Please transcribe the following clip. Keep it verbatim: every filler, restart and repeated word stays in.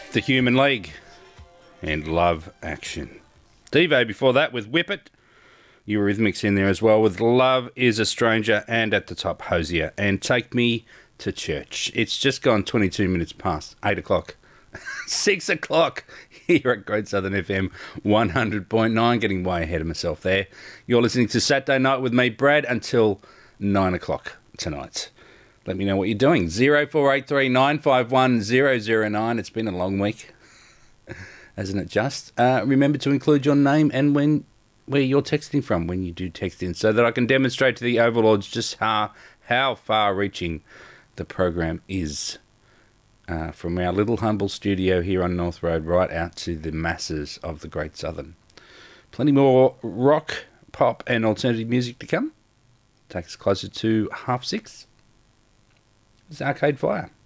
The Human League and Love Action. Devo before that with Whip It. Eurythmics in there as well with Love Is a Stranger, and at the top Hosier and Take Me to Church. It's just gone twenty-two minutes past eight o'clock. six o'clock here at Great Southern F M one hundred point nine. Getting way ahead of myself there. You're listening to Saturday Night with me, Brad, until nine o'clock tonight. Let me know what you're doing. zero four eight three nine five one zero zero nine. It's been a long week, hasn't it just? Uh, remember to include your name and when where you're texting from when you do text in, so that I can demonstrate to the overlords just how, how far-reaching the program is. Uh, from our little humble studio here on North Road right out to the masses of the Great Southern. Plenty more rock, pop and alternative music to come. Take us closer to half six. It's Arcade Fire.